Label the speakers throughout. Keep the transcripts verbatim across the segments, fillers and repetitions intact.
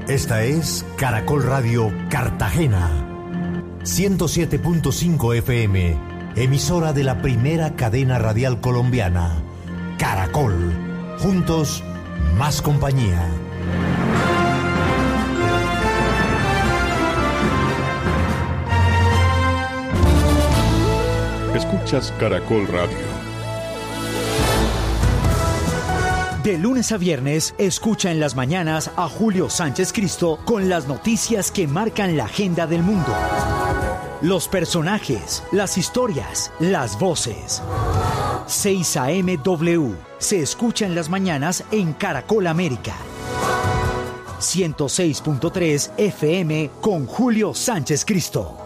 Speaker 1: Esta es Caracol Radio Cartagena, ciento siete punto cinco F M, emisora de la primera cadena radial colombiana. Caracol, juntos, más compañía.
Speaker 2: Escuchas Caracol Radio.
Speaker 3: De lunes a viernes, escucha en las mañanas a Julio Sánchez Cristo con las noticias que marcan la agenda del mundo. Los personajes, las historias, las voces. seis A M W se escucha en las mañanas en Caracol América. ciento seis punto tres F M con Julio Sánchez Cristo.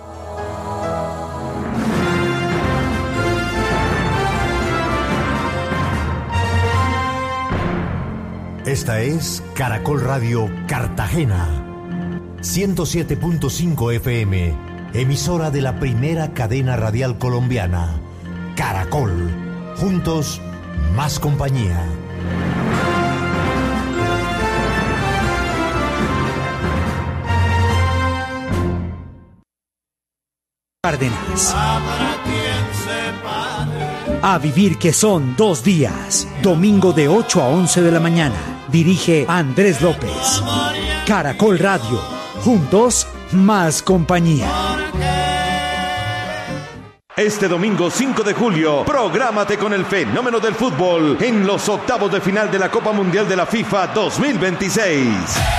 Speaker 1: Esta es Caracol Radio Cartagena, ciento siete punto cinco F M, emisora de la primera cadena radial colombiana. Caracol, juntos, más compañía.
Speaker 3: Cárdenas. A vivir que son dos días. Domingo de ocho a once de la mañana. Dirige Andrés López. Caracol Radio. Juntos, más compañía.
Speaker 4: Este domingo cinco de julio, prográmate con el fenómeno del fútbol en los octavos de final de la Copa Mundial de la FIFA dos mil veintiséis.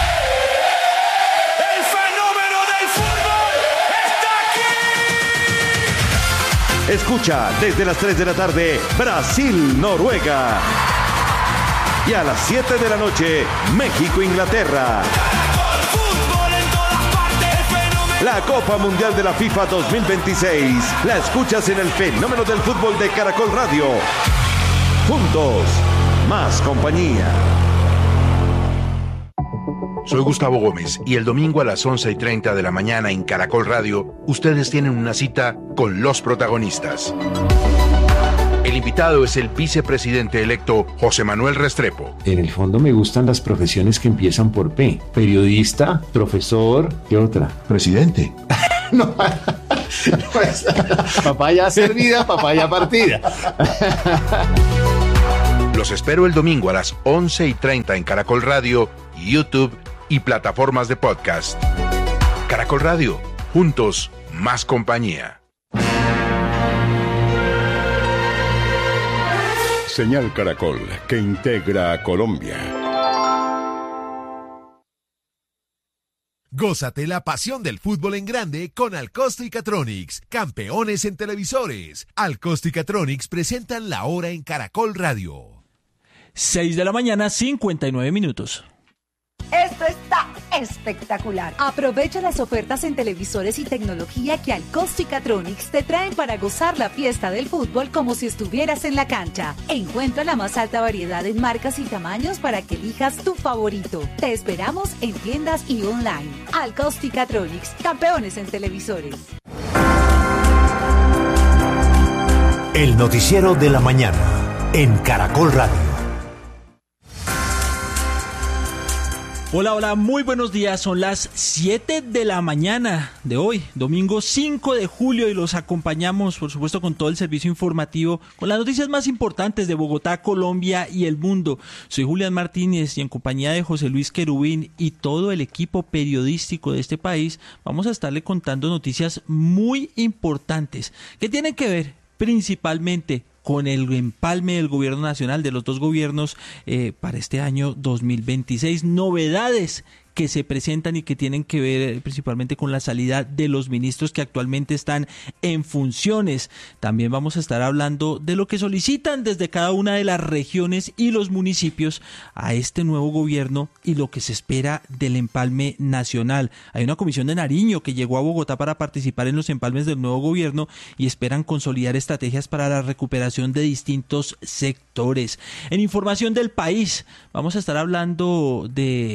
Speaker 4: Escucha desde las tres de la tarde Brasil-Noruega y a las siete de la noche México-Inglaterra. La Copa Mundial de la FIFA dos mil veintiséis la escuchas en el fenómeno del fútbol de Caracol Radio. Juntos, más compañía.
Speaker 5: Soy Gustavo Gómez y el domingo a las once y treinta de la mañana en Caracol Radio, ustedes tienen una cita con los protagonistas. El invitado es el vicepresidente electo José Manuel Restrepo.
Speaker 6: En el fondo me gustan las profesiones que empiezan por P. Periodista, profesor, ¿qué otra?
Speaker 5: Presidente.
Speaker 6: No, pues, papaya servida, papaya partida.
Speaker 5: Los espero el domingo a las once y treinta en Caracol Radio, YouTube y plataformas de podcast. Caracol Radio, juntos, más compañía.
Speaker 2: Señal Caracol, que integra a Colombia.
Speaker 7: Gózate la pasión del fútbol en grande con Alcosto y Catronics, campeones en televisores. Alcosto y Catronics presentan la hora en Caracol Radio.
Speaker 8: seis de la mañana, cincuenta y nueve minutos.
Speaker 9: Esto está espectacular. Aprovecha las ofertas en televisores y tecnología que Alcosto y Catronics te traen para gozar la fiesta del fútbol como si estuvieras en la cancha. Encuentra la más alta variedad en marcas y tamaños para que elijas tu favorito. Te esperamos en tiendas y online. Alcosto y Catronics, campeones en televisores.
Speaker 1: El noticiero de la mañana en Caracol Radio.
Speaker 8: Hola, hola, muy buenos días. Son las siete de la mañana de hoy, domingo cinco de julio, y los acompañamos, por supuesto, con todo el servicio informativo, con las noticias más importantes de Bogotá, Colombia y el mundo. Soy Julián Martínez y en compañía de José Luis Querubín y todo el equipo periodístico de este país, vamos a estarle contando noticias muy importantes que tienen que ver principalmente con el empalme del gobierno nacional, de los dos gobiernos eh, para este año dos mil veintiséis, novedades que se presentan y que tienen que ver principalmente con la salida de los ministros que actualmente están en funciones. También vamos a estar hablando de lo que solicitan desde cada una de las regiones y los municipios a este nuevo gobierno y lo que se espera del empalme nacional. Hay una comisión de Nariño que llegó a Bogotá para participar en los empalmes del nuevo gobierno y esperan consolidar estrategias para la recuperación de distintos sectores. En información del país, vamos a estar hablando de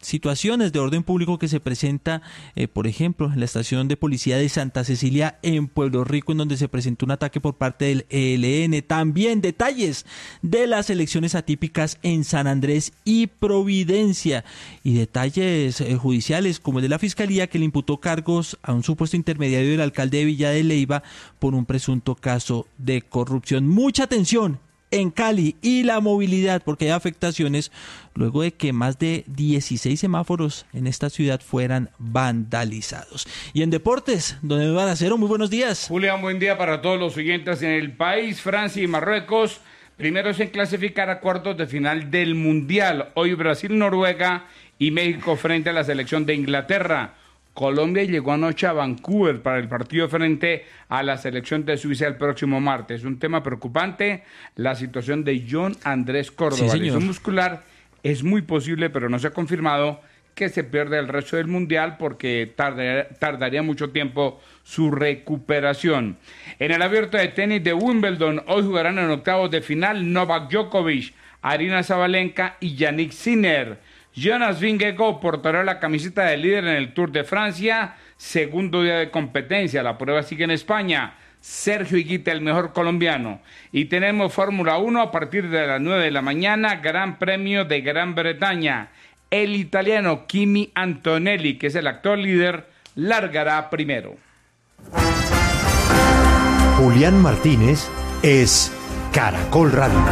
Speaker 8: situaciones de orden público que se presenta, eh, por ejemplo, en la estación de policía de Santa Cecilia en Pueblo Rico, en donde se presentó un ataque por parte del E L N. También detalles de las elecciones atípicas en San Andrés y Providencia, y detalles eh, judiciales como el de la Fiscalía, que le imputó cargos a un supuesto intermediario del alcalde de Villa de Leyva por un presunto caso de corrupción. Mucha atención en Cali y la movilidad, porque hay afectaciones luego de que más de dieciséis semáforos en esta ciudad fueran vandalizados. Y en deportes, don Eduardo Acero, muy buenos días.
Speaker 10: Julián, buen día para todos los oyentes. En el país, Francia y Marruecos, primeros en clasificar a cuartos de final del Mundial. Hoy Brasil, Noruega y México frente a la selección de Inglaterra. Colombia llegó anoche a Vancouver para el partido frente a la selección de Suiza el próximo martes. Un tema preocupante, la situación de John Andrés Córdoba.
Speaker 8: Sí,
Speaker 10: lesión muscular, es muy posible, pero no se ha confirmado que se pierde el resto del Mundial porque tardaría, tardaría mucho tiempo su recuperación. En el abierto de tenis de Wimbledon, hoy jugarán en octavos de final Novak Djokovic, Aryna Sabalenka y Yannick Sinner. Jonas Vingegaard portará la camiseta de líder en el Tour de Francia, segundo día de competencia, la prueba sigue en España. Sergio Higuita, el mejor colombiano. Y tenemos Fórmula uno a partir de las nueve de la mañana, Gran Premio de Gran Bretaña. El italiano Kimi Antonelli, que es el actual líder, largará primero.
Speaker 1: Julián Martínez es Caracol Radio.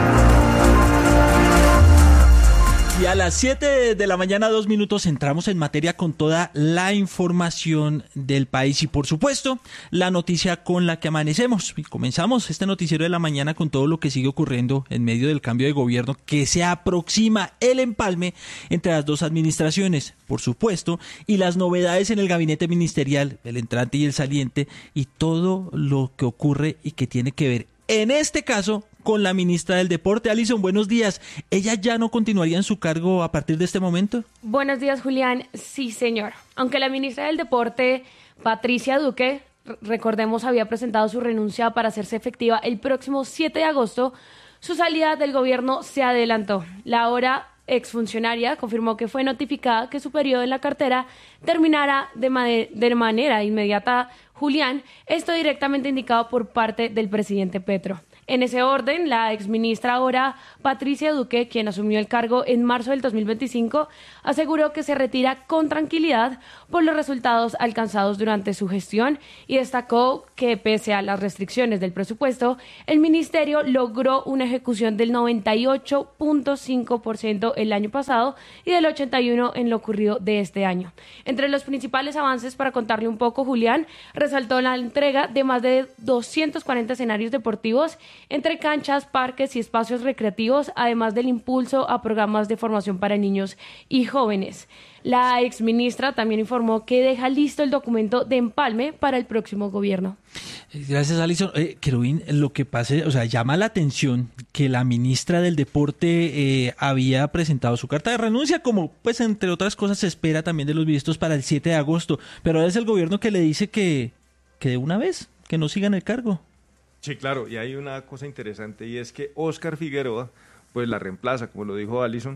Speaker 8: Y a las siete de la mañana, dos minutos, entramos en materia con toda la información del país y, por supuesto, la noticia con la que amanecemos. Y comenzamos este noticiero de la mañana con todo lo que sigue ocurriendo en medio del cambio de gobierno que se aproxima, el empalme entre las dos administraciones, por supuesto, y las novedades en el gabinete ministerial, el entrante y el saliente, y todo lo que ocurre y que tiene que ver, en este caso, con la ministra del Deporte. Alison, buenos días. ¿Ella ya no continuaría en su cargo a partir de este momento?
Speaker 11: Buenos días, Julián. Sí, señor. Aunque la ministra del Deporte, Patricia Duque, recordemos, había presentado su renuncia para hacerse efectiva el próximo siete de agosto, su salida del gobierno se adelantó. La ahora exfuncionaria confirmó que fue notificada que su periodo en la cartera terminará de, man- de manera inmediata, Julián, esto directamente indicado por parte del presidente Petro. En ese orden, la exministra ahora, Patricia Duque, quien asumió el cargo en marzo del dos mil veinticinco, aseguró que se retira con tranquilidad por los resultados alcanzados durante su gestión y destacó que, pese a las restricciones del presupuesto, el ministerio logró una ejecución del noventa y ocho punto cinco por ciento el año pasado y del ochenta y uno por ciento en lo ocurrido de este año. Entre los principales avances, para contarle un poco, Julián, resaltó la entrega de más de doscientos cuarenta escenarios deportivos entre canchas, parques y espacios recreativos, además del impulso a programas de formación para niños y jóvenes. La exministra también informó que deja listo el documento de empalme para el próximo gobierno.
Speaker 8: Gracias, Alison. Eh, Querubín, lo que pasa, o sea, llama la atención que la ministra del Deporte eh, había presentado su carta de renuncia, como pues entre otras cosas se espera también de los ministros para el siete de agosto, pero ahora es el gobierno que le dice que, que de una vez, que no siga en el cargo.
Speaker 12: Sí, claro, y hay una cosa interesante y es que Óscar Figueroa pues la reemplaza, como lo dijo Alison,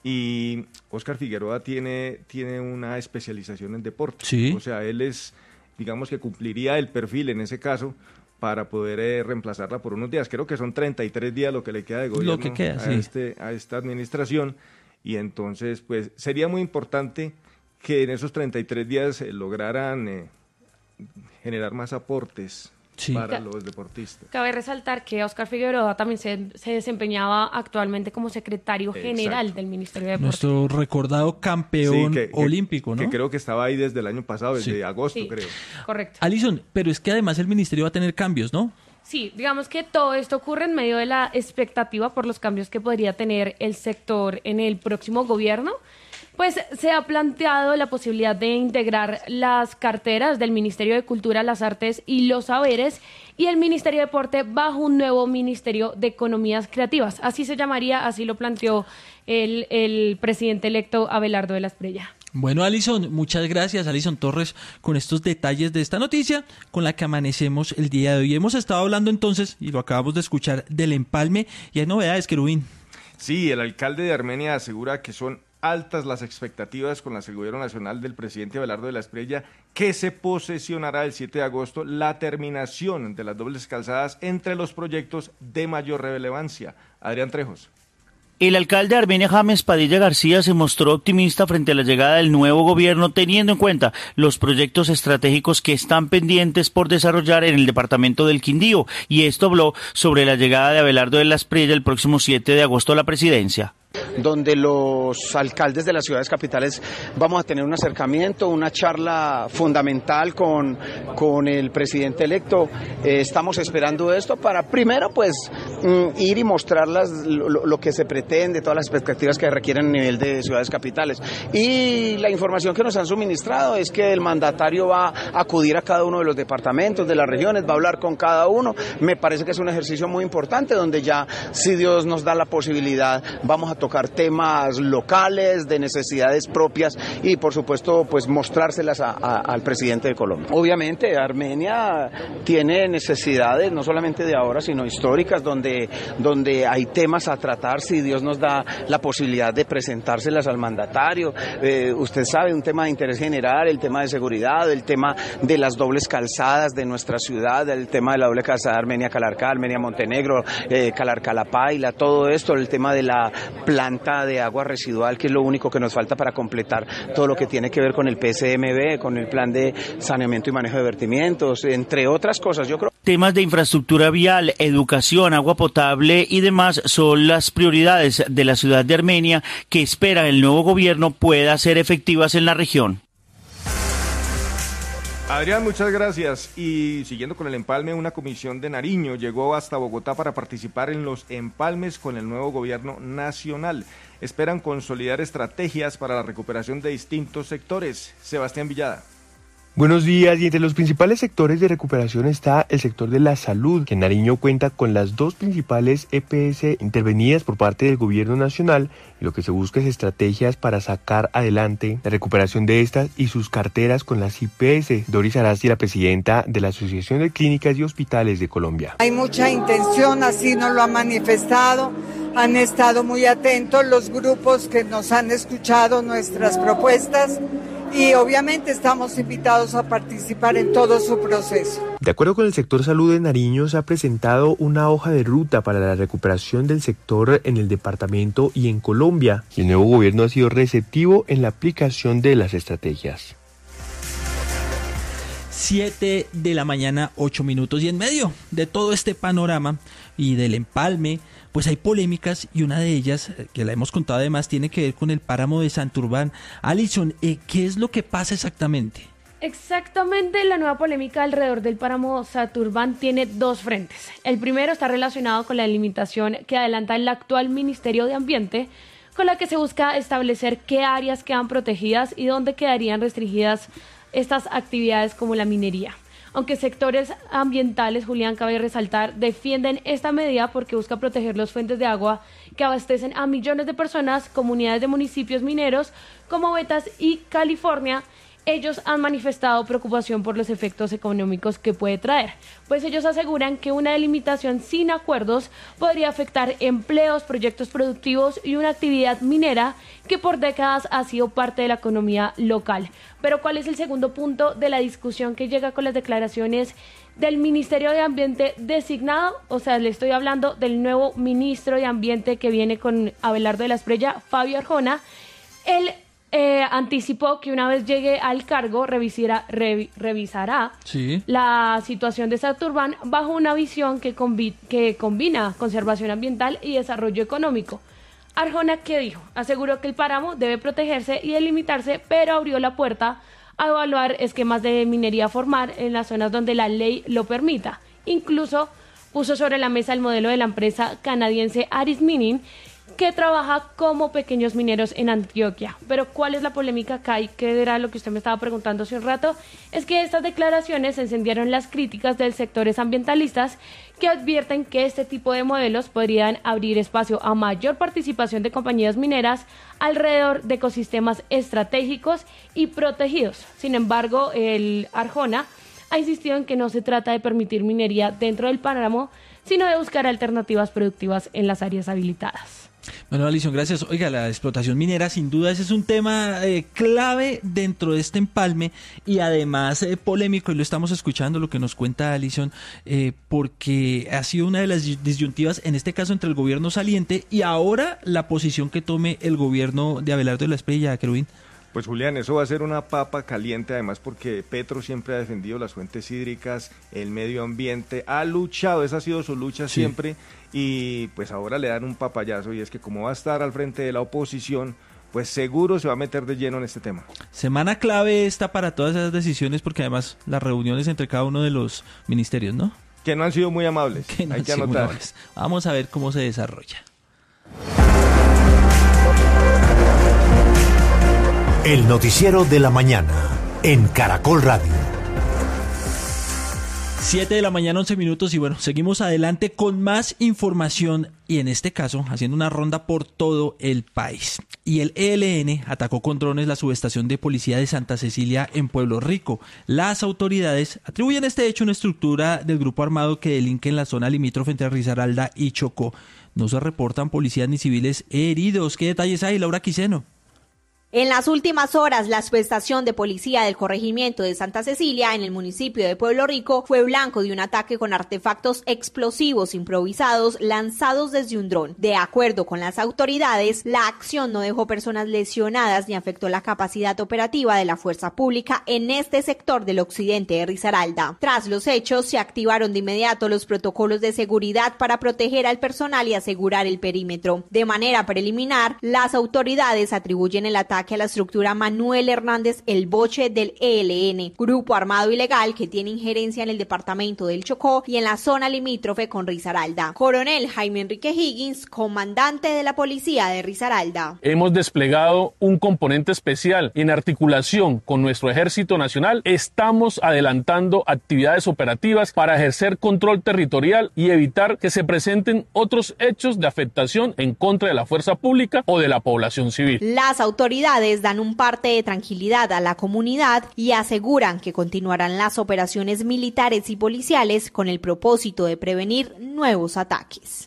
Speaker 12: y Óscar Figueroa tiene, tiene una especialización en deporte.
Speaker 8: Sí.
Speaker 12: O sea, él es, digamos que cumpliría el perfil en ese caso para poder eh, reemplazarla por unos días. Creo que son treinta y tres días lo que le queda de gobierno
Speaker 8: lo que queda,
Speaker 12: a,
Speaker 8: sí.
Speaker 12: este, a esta administración, y entonces pues sería muy importante que en esos treinta y tres días eh, lograran eh, generar más aportes. Sí. Para los deportistas.
Speaker 11: Cabe resaltar que Óscar Figueroa también se, se desempeñaba actualmente como secretario general Exacto. del Ministerio de Deportes.
Speaker 8: Nuestro recordado campeón sí, que, olímpico,
Speaker 12: que,
Speaker 8: ¿no?
Speaker 12: Que creo que estaba ahí desde el año pasado, desde sí. agosto,
Speaker 11: sí,
Speaker 12: creo.
Speaker 11: Correcto.
Speaker 8: Alison, pero es que además el ministerio va a tener cambios, ¿no?
Speaker 11: Sí, digamos que todo esto ocurre en medio de la expectativa por los cambios que podría tener el sector en el próximo gobierno. Pues se ha planteado la posibilidad de integrar las carteras del Ministerio de Cultura, las Artes y los Saberes y el Ministerio de Deporte bajo un nuevo Ministerio de Economías Creativas. Así se llamaría, así lo planteó el, el presidente electo Abelardo de la Espriella.
Speaker 8: Bueno, Alison, muchas gracias, Alison Torres, con estos detalles de esta noticia con la que amanecemos el día de hoy. Hemos estado hablando entonces, y lo acabamos de escuchar, del empalme, y hay novedades, Querubín.
Speaker 12: Sí, el alcalde de Armenia asegura que son altas las expectativas con las que el gobierno nacional del presidente Abelardo de la Espriella, que se posesionará el siete de agosto la terminación de las dobles calzadas entre los proyectos de mayor relevancia. Adrián Trejos.
Speaker 13: El alcalde de Armenia, James Padilla García, se mostró optimista frente a la llegada del nuevo gobierno, teniendo en cuenta los proyectos estratégicos que están pendientes por desarrollar en el departamento del Quindío, y esto habló sobre la llegada de Abelardo de la Espriella el próximo siete de agosto a la presidencia.
Speaker 14: Donde los alcaldes de las ciudades capitales vamos a tener un acercamiento, una charla fundamental con, con el presidente electo. Eh, estamos esperando esto para primero pues mm, ir y mostrarlas lo, lo que se pretende, todas las expectativas que requieren a nivel de ciudades capitales. Y la información que nos han suministrado es que el mandatario va a acudir a cada uno de los departamentos, de las regiones, va a hablar con cada uno. Me parece que es un ejercicio muy importante donde ya, si Dios nos da la posibilidad, vamos a tocar temas locales, de necesidades propias y por supuesto pues mostrárselas a, a, al presidente de Colombia. Obviamente Armenia tiene necesidades no solamente de ahora sino históricas donde, donde hay temas a tratar si Dios nos da la posibilidad de presentárselas al mandatario. Eh, usted sabe, un tema de interés general, el tema de seguridad, el tema de las dobles calzadas de nuestra ciudad, el tema de la doble calzada Armenia-Calarcá, Armenia-Montenegro, eh, Calarcá-La Paila, todo esto, el tema de la planta de agua residual, que es lo único que nos falta para completar todo lo que tiene que ver con el P S M B, con el plan de saneamiento y manejo de vertimientos, entre otras cosas. Yo creo
Speaker 13: temas de infraestructura vial, educación, agua potable y demás son las prioridades de la ciudad de Armenia que espera el nuevo gobierno pueda ser efectivas en la región.
Speaker 12: Adrián, muchas gracias. Y siguiendo con el empalme, una comisión de Nariño llegó hasta Bogotá para participar en los empalmes con el nuevo gobierno nacional. Esperan consolidar estrategias para la recuperación de distintos sectores. Sebastián Villada.
Speaker 15: Buenos días, y entre los principales sectores de recuperación está el sector de la salud, que en Nariño cuenta con las dos principales E P S intervenidas por parte del gobierno nacional, y lo que se busca es estrategias para sacar adelante la recuperación de estas y sus carteras con las I P S. Doris Arasti, la presidenta de la Asociación de Clínicas y Hospitales de Colombia.
Speaker 16: Hay mucha intención, así nos lo han manifestado, han estado muy atentos los grupos que nos han escuchado nuestras propuestas, y obviamente estamos invitados a participar en todo su proceso.
Speaker 15: De acuerdo con el sector salud de Nariño, se ha presentado una hoja de ruta para la recuperación del sector en el departamento y en Colombia, y el nuevo gobierno ha sido receptivo en la aplicación de las estrategias.
Speaker 8: siete de la mañana, ocho minutos, y en medio de todo este panorama y del empalme, pues hay polémicas, y una de ellas, que la hemos contado además, tiene que ver con el páramo de Santurbán. Alison, eh, ¿qué es lo que pasa exactamente?
Speaker 11: Exactamente, la nueva polémica alrededor del páramo Santurbán tiene dos frentes. El primero está relacionado con la limitación que adelanta el actual Ministerio de Ambiente, con la que se busca establecer qué áreas quedan protegidas y dónde quedarían restringidas estas actividades como la minería. Aunque sectores ambientales, Julián, cabe resaltar, defienden esta medida porque busca proteger las fuentes de agua que abastecen a millones de personas, comunidades de municipios mineros como Betas y California. Ellos han manifestado preocupación por los efectos económicos que puede traer, pues ellos aseguran que una delimitación sin acuerdos podría afectar empleos, proyectos productivos y una actividad minera que por décadas ha sido parte de la economía local. Pero ¿cuál es el segundo punto de la discusión que llega con las declaraciones del Ministerio de Ambiente designado? O sea, le estoy hablando del nuevo ministro de Ambiente que viene con Abelardo de la Espriella, Fabio Arjona. Él Eh, anticipó que una vez llegue al cargo revisará, revi, revisará sí. la situación de Santurbán bajo una visión que, combi, que combina conservación ambiental y desarrollo económico. Arjona, ¿qué dijo? Aseguró que el páramo debe protegerse y delimitarse, pero abrió la puerta a evaluar esquemas de minería formal en las zonas donde la ley lo permita. Incluso puso sobre la mesa el modelo de la empresa canadiense Aris Mining, que trabaja como pequeños mineros en Antioquia. Pero ¿cuál es la polémica acá? Y que era lo que usted me estaba preguntando hace un rato, es que estas declaraciones encendieron las críticas de sectores ambientalistas que advierten que este tipo de modelos podrían abrir espacio a mayor participación de compañías mineras alrededor de ecosistemas estratégicos y protegidos. Sin embargo, el Arjona ha insistido en que no se trata de permitir minería dentro del páramo, sino de buscar alternativas productivas en las áreas habilitadas.
Speaker 8: Bueno, Alison, gracias. Oiga, la explotación minera sin duda ese es un tema eh, clave dentro de este empalme y además eh, polémico, y lo estamos escuchando, lo que nos cuenta Alison, eh, porque ha sido una de las disyuntivas, en este caso entre el gobierno saliente y ahora la posición que tome el gobierno de Abelardo de la Espriella, Querubín.
Speaker 12: Pues Julián, eso va a ser una papa caliente, además porque Petro siempre ha defendido las fuentes hídricas, el medio ambiente, ha luchado, esa ha sido su lucha sí. siempre, y pues ahora le dan un papayazo, y es que como va a estar al frente de la oposición, pues seguro se va a meter de lleno en este tema.
Speaker 8: Semana clave esta para todas esas decisiones, porque además las reuniones entre cada uno de los ministerios, ¿no?
Speaker 12: Que no han sido muy amables,
Speaker 8: que no
Speaker 12: hay que anotar.
Speaker 8: Vamos a ver cómo se desarrolla.
Speaker 1: El noticiero de la mañana en Caracol Radio.
Speaker 8: siete de la mañana, once minutos, y bueno, seguimos adelante con más información y en este caso haciendo una ronda por todo el país. Y el E L N atacó con drones la subestación de policía de Santa Cecilia en Pueblo Rico. Las autoridades atribuyen este hecho a una estructura del grupo armado que delinque en la zona limítrofe entre Risaralda y Chocó. No se reportan policías ni civiles heridos. ¿Qué detalles hay, Laura Quiseno?
Speaker 17: En las últimas horas, la subestación de policía del corregimiento de Santa Cecilia, en el municipio de Pueblo Rico, fue blanco de un ataque con artefactos explosivos improvisados lanzados desde un dron. De acuerdo con las autoridades, la acción no dejó personas lesionadas ni afectó la capacidad operativa de la fuerza pública en este sector del occidente de Risaralda. Tras los hechos, se activaron de inmediato los protocolos de seguridad para proteger al personal y asegurar el perímetro. De manera preliminar, las autoridades atribuyen el ataque a la estructura Manuel Hernández El Boche del E L N, grupo armado ilegal que tiene injerencia en el departamento del Chocó y en la zona limítrofe con Risaralda. Coronel Jaime Enrique Higgins, comandante de la policía de Risaralda.
Speaker 18: Hemos desplegado un componente especial en articulación con nuestro Ejército Nacional. Estamos adelantando actividades operativas para ejercer control territorial y evitar que se presenten otros hechos de afectación en contra de la fuerza pública o de la población civil.
Speaker 17: Las autoridades dan un parte de tranquilidad a la comunidad y aseguran que continuarán las operaciones militares y policiales con el propósito de prevenir nuevos ataques.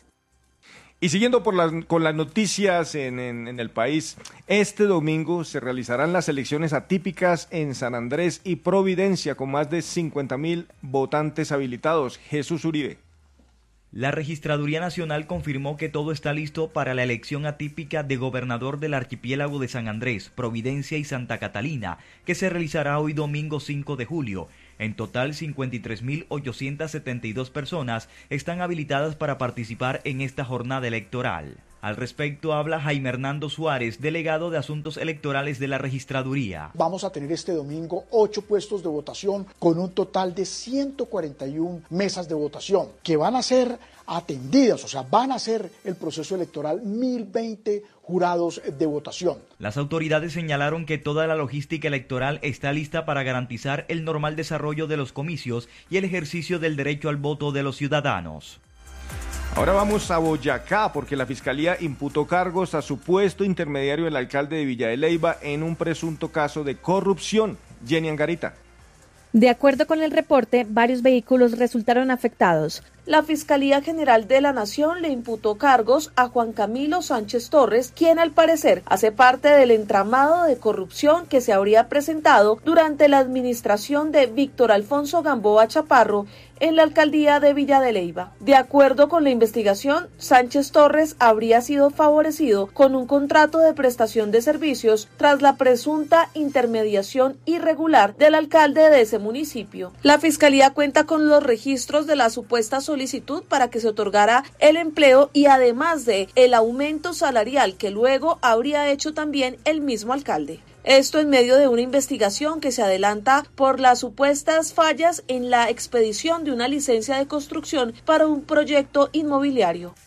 Speaker 12: Y siguiendo por las, con las noticias en, en, en el país, este domingo se realizarán las elecciones atípicas en San Andrés y Providencia con más de cincuenta mil votantes habilitados. Jesús Uribe.
Speaker 19: La Registraduría Nacional confirmó que todo está listo para la elección atípica de gobernador del archipiélago de San Andrés, Providencia y Santa Catalina, que se realizará hoy domingo cinco de julio. En total, cincuenta y tres mil ochocientas setenta y dos personas están habilitadas para participar en esta jornada electoral. Al respecto habla Jaime Hernando Suárez, delegado de Asuntos Electorales de la Registraduría.
Speaker 20: Vamos a tener este domingo ocho puestos de votación con un total de ciento cuarenta y una mesas de votación que van a ser atendidas, o sea, van a hacer el proceso electoral mil veinte jurados de votación.
Speaker 19: Las autoridades señalaron que toda la logística electoral está lista para garantizar el normal desarrollo de los comicios y el ejercicio del derecho al voto de los ciudadanos.
Speaker 12: Ahora vamos a Boyacá, porque la Fiscalía imputó cargos a supuesto intermediario del alcalde de Villa de Leyva en un presunto caso de corrupción. Jenny Angarita.
Speaker 21: De acuerdo con el reporte, varios vehículos resultaron afectados.
Speaker 22: La Fiscalía General de la Nación le imputó cargos a Juan Camilo Sánchez Torres, quien al parecer hace parte del entramado de corrupción que se habría presentado durante la administración de Víctor Alfonso Gamboa Chaparro en la alcaldía de Villa de Leyva. De acuerdo con la investigación, Sánchez Torres habría sido favorecido con un contrato de prestación de servicios tras la presunta intermediación irregular del alcalde de ese municipio. La Fiscalía cuenta con los registros de la supuesta solicitud para que se otorgara el empleo y además de el aumento salarial que luego habría hecho también el mismo alcalde. Esto en medio de una investigación que se adelanta por las supuestas fallas en la expedición de una licencia de construcción para un proyecto inmobiliario.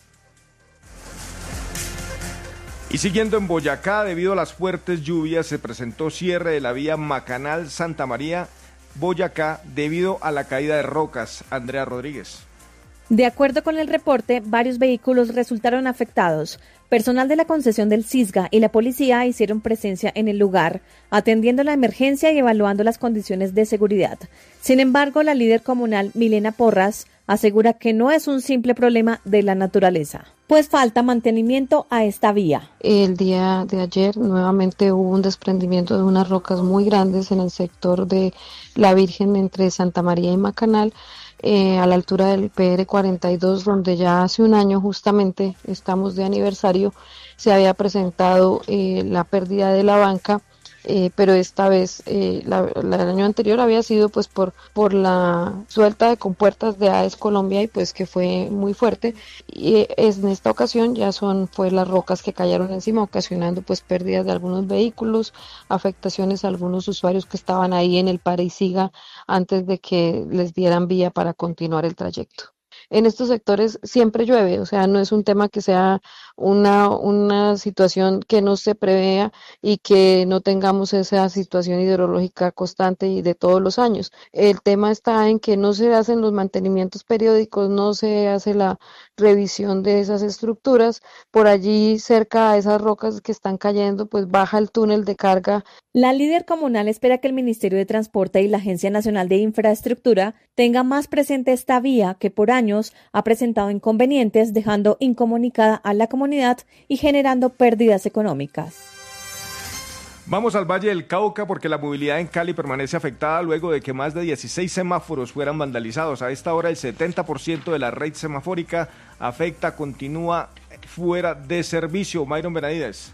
Speaker 12: Y siguiendo en Boyacá, debido a las fuertes lluvias, se presentó cierre de la vía Macanal-Santa María, Boyacá, debido a la caída de rocas. Andrea Rodríguez.
Speaker 21: De acuerdo con el reporte, varios vehículos resultaron afectados. Personal de la concesión del Cisga y la policía hicieron presencia en el lugar, atendiendo la emergencia y evaluando las condiciones de seguridad. Sin embargo, la líder comunal Milena Porras asegura que no es un simple problema de la naturaleza, pues falta mantenimiento a esta vía.
Speaker 3: El día de ayer nuevamente hubo un desprendimiento de unas rocas muy grandes en el sector de La Virgen entre Santa María y Macanal, eh, a la altura del P R cuarenta y dos, donde ya hace un año justamente estamos de aniversario, se había presentado eh, la pérdida de la banca. Eh, pero esta vez, eh, la, la del año anterior había sido pues por, por la suelta de compuertas de AES Colombia y pues que fue muy fuerte, y eh, es, en esta ocasión ya son fue las rocas que cayeron encima, ocasionando pues pérdidas de algunos vehículos, afectaciones a algunos usuarios que estaban ahí en el pare y siga antes de que les dieran vía para continuar el trayecto. En estos sectores siempre llueve, o sea, no es un tema que sea una, una situación que no se prevea y que no tengamos esa situación hidrológica constante y de todos los años. El tema está en que no se hacen los mantenimientos periódicos, no se hace la revisión de esas estructuras. Por allí, cerca a esas rocas que están cayendo, pues baja el túnel de carga.
Speaker 21: La líder comunal espera que el Ministerio de Transporte y la Agencia Nacional de Infraestructura tengan más presente esta vía que por años ha presentado inconvenientes, dejando incomunicada a la comunidad y generando pérdidas económicas.
Speaker 12: Vamos al Valle del Cauca porque la movilidad en Cali permanece afectada luego de que más de dieciséis semáforos fueran vandalizados. A esta hora el setenta por ciento de la red semafórica afecta, continúa fuera de servicio. Myron Benavides.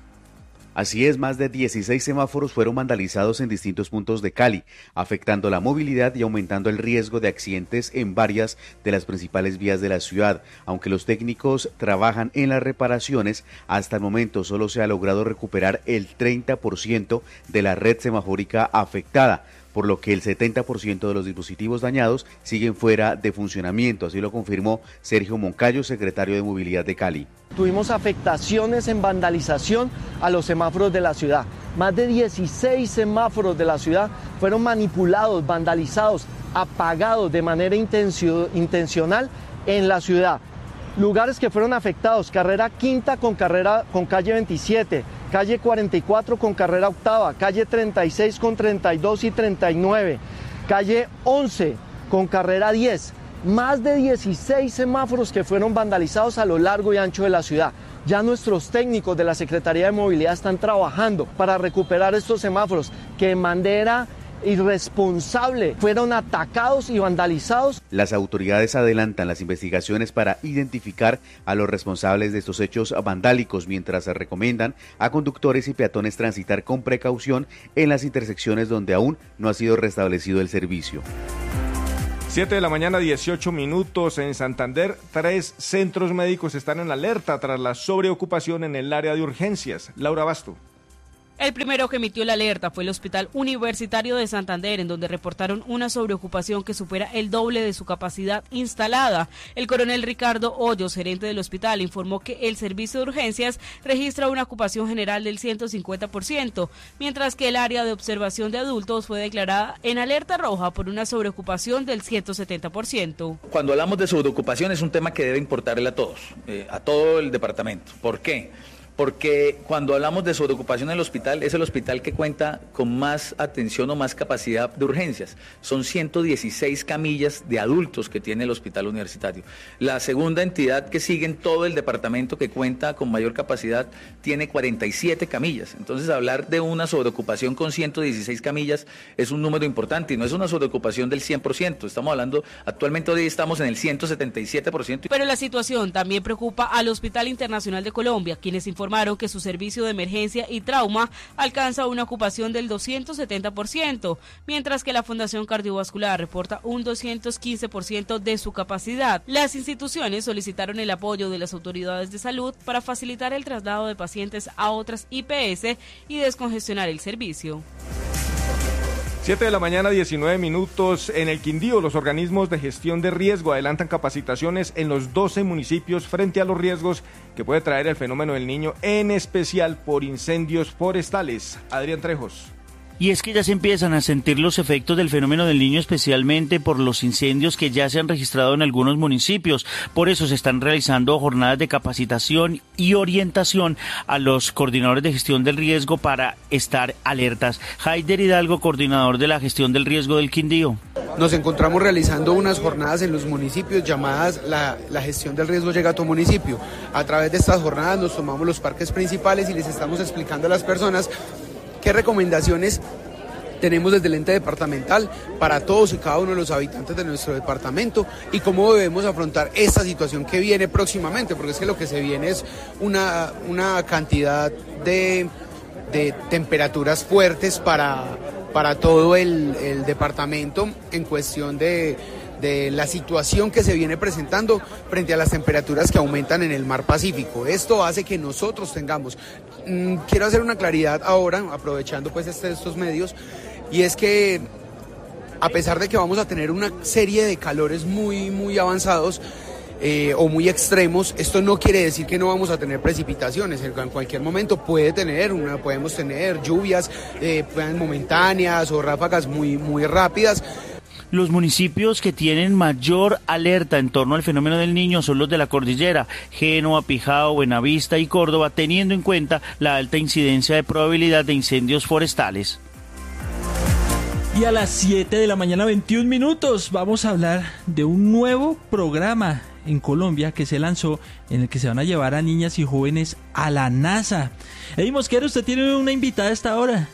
Speaker 4: Así es, más de dieciséis semáforos fueron vandalizados en distintos puntos de Cali, afectando la movilidad y aumentando el riesgo de accidentes en varias de las principales vías de la ciudad. Aunque los técnicos trabajan en las reparaciones, hasta el momento solo se ha logrado recuperar el treinta por ciento de la red semafórica afectada, por lo que el setenta por ciento de los dispositivos dañados siguen fuera de funcionamiento. Así lo confirmó Sergio Moncayo, secretario de Movilidad de Cali.
Speaker 23: Tuvimos afectaciones en vandalización a los semáforos de la ciudad. Más de dieciséis semáforos de la ciudad fueron manipulados, vandalizados, apagados de manera intencio, intencional en la ciudad. Lugares que fueron afectados: carrera quinta con carrera con calle veintisiete, calle cuarenta y cuatro con carrera octava, calle treinta y seis con treinta y dos y treinta y nueve, calle once con carrera diez. Más de dieciséis semáforos que fueron vandalizados a lo largo y ancho de la ciudad. Ya nuestros técnicos de la Secretaría de Movilidad están trabajando para recuperar estos semáforos que de manera irresponsable fueron atacados y vandalizados.
Speaker 4: Las autoridades adelantan las investigaciones para identificar a los responsables de estos hechos vandálicos, mientras se recomiendan a conductores y peatones transitar con precaución en las intersecciones donde aún no ha sido restablecido el servicio.
Speaker 12: siete de la mañana, dieciocho minutos. En Santander, tres centros médicos están en alerta tras la sobreocupación en el área de urgencias. Laura Basto.
Speaker 24: El primero que emitió la alerta fue el Hospital Universitario de Santander, en donde reportaron una sobreocupación que supera el doble de su capacidad instalada. El coronel Ricardo Hoyos, gerente del hospital, informó que el servicio de urgencias registra una ocupación general del ciento cincuenta por ciento, mientras que el área de observación de adultos fue declarada en alerta roja por una sobreocupación del ciento setenta por ciento.
Speaker 25: Cuando hablamos de sobreocupación es un tema que debe importarle a todos, eh, a todo el departamento. ¿Por qué? Porque cuando hablamos de sobreocupación en el hospital, es el hospital que cuenta con más atención o más capacidad de urgencias. Son ciento dieciséis camillas de adultos que tiene el hospital universitario. La segunda entidad que sigue en todo el departamento que cuenta con mayor capacidad tiene cuarenta y siete camillas. Entonces, hablar de una sobreocupación con ciento dieciséis camillas es un número importante y no es una sobreocupación del cien por ciento. Estamos hablando, actualmente hoy estamos en el ciento setenta y siete por ciento.
Speaker 24: Pero la situación también preocupa al Hospital Internacional de Colombia, quienes informan informaron que su servicio de emergencia y trauma alcanza una ocupación del doscientos setenta por ciento, mientras que la Fundación Cardiovascular reporta un doscientos quince por ciento de su capacidad. Las instituciones solicitaron el apoyo de las autoridades de salud para facilitar el traslado de pacientes a otras I P S y descongestionar el servicio.
Speaker 12: siete de la mañana, diecinueve minutos. En el Quindío, los organismos de gestión de riesgo adelantan capacitaciones en los doce municipios frente a los riesgos que puede traer el fenómeno del Niño, en especial por incendios forestales. Adrián Trejos.
Speaker 13: Y es que ya se empiezan a sentir los efectos del fenómeno del Niño, especialmente por los incendios que ya se han registrado en algunos municipios. Por eso se están realizando jornadas de capacitación y orientación a los coordinadores de gestión del riesgo para estar alertas. Haider Hidalgo, coordinador de la gestión del riesgo del Quindío.
Speaker 2: nos encontramos realizando unas jornadas en los municipios llamadas la, la gestión del riesgo llega a tu municipio. A través de estas jornadas nos tomamos los parques principales y les estamos explicando a las personas qué recomendaciones tenemos desde el ente departamental para todos y cada uno de los habitantes de nuestro departamento y cómo debemos afrontar esta situación que viene próximamente, porque es que lo que se viene es una, una cantidad de, de temperaturas fuertes para, para todo el, el departamento en cuestión de, de la situación que se viene presentando frente a las temperaturas que aumentan en el mar Pacífico. Esto hace que nosotros tengamos, mmm, quiero hacer una claridad ahora, aprovechando pues este, estos medios, y es que a pesar de que vamos a tener una serie de calores muy, muy avanzados eh, o muy extremos, esto no quiere decir que no vamos a tener precipitaciones. En cualquier momento puede tener una, podemos tener lluvias eh, momentáneas o ráfagas muy, muy rápidas.
Speaker 13: Los municipios que tienen mayor alerta en torno al fenómeno del Niño son los de la cordillera, Génova, Pijao, Buenavista y Córdoba, teniendo en cuenta la alta incidencia de probabilidad de incendios forestales.
Speaker 8: Y a las siete de la mañana, veintiún minutos, vamos a hablar de un nuevo programa en Colombia que se lanzó, en el que se van a llevar a niñas y jóvenes a la NASA. Eddie Mosquera, usted tiene una invitada a esta hora.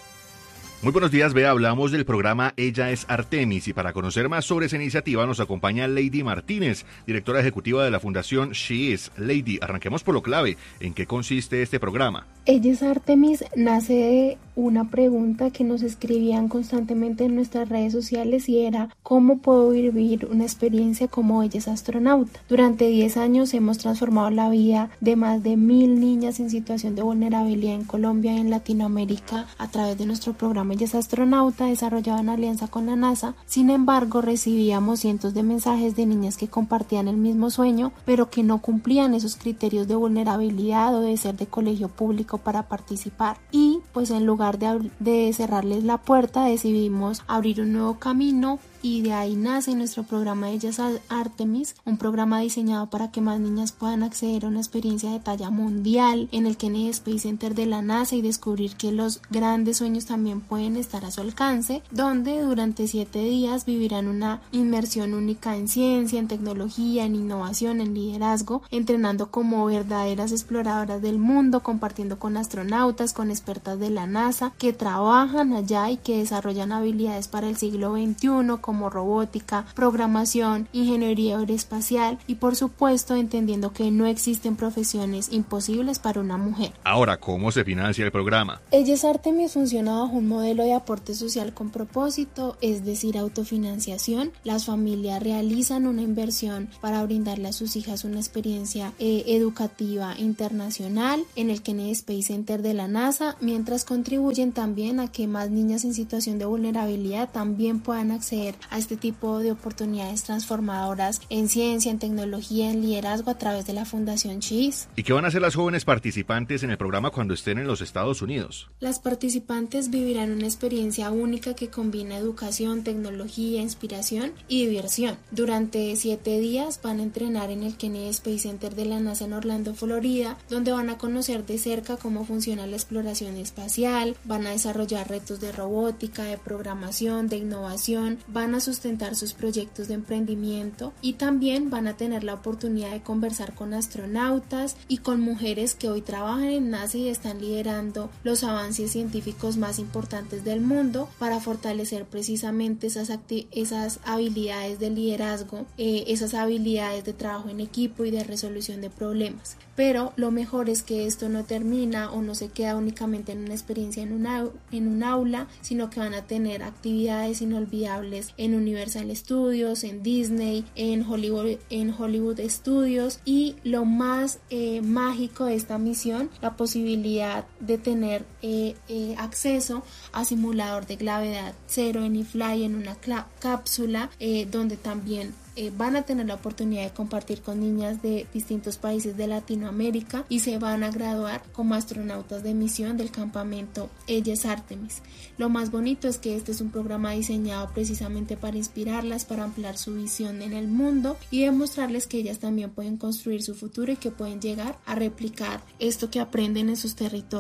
Speaker 5: Muy buenos días, Bea. Hablamos del programa Ella es Artemis y para conocer más sobre esa iniciativa nos acompaña Lady Martínez, directora ejecutiva de la Fundación She Is. Lady, arranquemos por lo clave. ¿En qué consiste este programa?
Speaker 6: Ella es Artemis nace de una pregunta que nos escribían constantemente en nuestras redes sociales y era ¿cómo puedo vivir una experiencia como Ella es astronauta? Durante diez años hemos transformado la vida de más de mil niñas en situación de vulnerabilidad en Colombia y en Latinoamérica a través de nuestro programa Ella es astronauta, desarrollado en alianza con la NASA. Sin embargo, recibíamos cientos de mensajes de niñas que compartían el mismo sueño, pero que no cumplían esos criterios de vulnerabilidad o de ser de colegio público para participar. Y pues en lugar de, de cerrarles la puerta, decidimos abrir un nuevo camino. Y de ahí nace nuestro programa Ella es Artemis, un programa diseñado para que más niñas puedan acceder a una experiencia de talla mundial en el Kennedy Space Center de la NASA y descubrir que los grandes sueños también pueden estar a su alcance, donde durante siete días vivirán una inmersión única en ciencia, en tecnología, en innovación, en liderazgo, entrenando como verdaderas exploradoras del mundo, compartiendo con astronautas, con expertas de la NASA que trabajan allá y que desarrollan habilidades para el siglo veintiuno, como robótica, programación, ingeniería aeroespacial y por supuesto entendiendo que no existen profesiones imposibles para una mujer.
Speaker 5: Ahora, ¿cómo se financia el programa?
Speaker 6: Ella es Artemis funciona bajo un modelo de aporte social con propósito, es decir, autofinanciación. Las familias realizan una inversión para brindarle a sus hijas una experiencia eh, educativa internacional en el Kennedy Space Center de la NASA, mientras contribuyen también a que más niñas en situación de vulnerabilidad también puedan acceder a este tipo de oportunidades transformadoras en ciencia, en tecnología, en liderazgo a través de la Fundación She Is.
Speaker 5: ¿Y qué van a hacer las jóvenes participantes en el programa cuando estén en los Estados Unidos?
Speaker 6: Las participantes vivirán una experiencia única que combina educación, tecnología, inspiración y diversión. Durante siete días van a entrenar en el Kennedy Space Center de la NASA en Orlando, Florida, donde van a conocer de cerca cómo funciona la exploración espacial, van a desarrollar retos de robótica, de programación, de innovación, van a sustentar sus proyectos de emprendimiento y también van a tener la oportunidad de conversar con astronautas y con mujeres que hoy trabajan en NASA y están liderando los avances científicos más importantes del mundo para fortalecer precisamente esas, acti- esas habilidades de liderazgo, eh, esas habilidades de trabajo en equipo y de resolución de problemas. Pero lo mejor es que esto no termina o no se queda únicamente en una experiencia en, una, en un aula, sino que van a tener actividades inolvidables en Universal Studios, en Disney, en Hollywood, en Hollywood Studios y lo más eh, mágico de esta misión, la posibilidad de tener eh, eh, acceso a simulador de gravedad cero en eFly en una cla- cápsula eh, donde también Eh, van a tener la oportunidad de compartir con niñas de distintos países de Latinoamérica y se van a graduar como astronautas de misión del campamento Ella es Artemis. Lo más bonito es que este es un programa diseñado precisamente para inspirarlas, para ampliar su visión en el mundo y demostrarles que ellas también pueden construir su futuro y que pueden llegar a replicar esto que aprenden en sus territorios.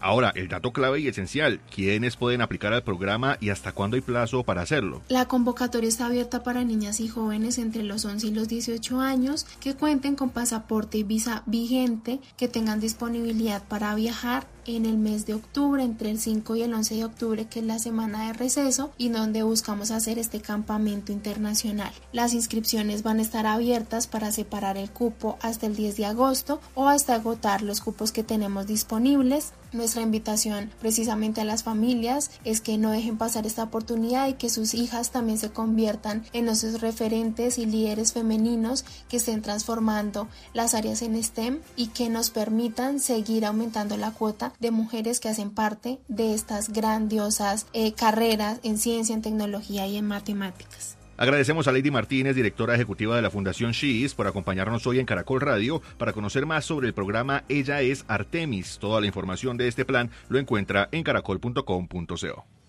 Speaker 5: Ahora, el dato clave y esencial, ¿quiénes pueden aplicar al programa y hasta cuándo hay plazo para hacerlo?
Speaker 6: La convocatoria está abierta para niñas y jóvenes entre los once y los dieciocho años que cuenten con pasaporte y visa vigente, que tengan disponibilidad para viajar en el mes de octubre, entre el cinco y el once de octubre, que es la semana de receso y donde buscamos hacer este campamento internacional. Las inscripciones van a estar abiertas para separar el cupo hasta el diez de agosto o hasta agotar los cupos que tenemos disponibles. Nuestra invitación precisamente a las familias es que no dejen pasar esta oportunidad y que sus hijas también se conviertan en esos referentes y líderes femeninos que estén transformando las áreas en STEM y que nos permitan seguir aumentando la cuota de mujeres que hacen parte de estas grandiosas eh, carreras en ciencia, en tecnología y en matemáticas.
Speaker 5: Agradecemos a Lady Martínez, directora ejecutiva de la Fundación SheIs, por acompañarnos hoy en Caracol Radio para conocer más sobre el programa Ella es Artemis. Toda la información de este plan lo encuentra en caracol punto com punto co.